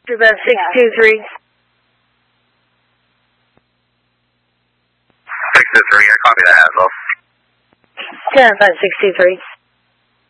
About 623. 623, I copy that as well. 10-5-623.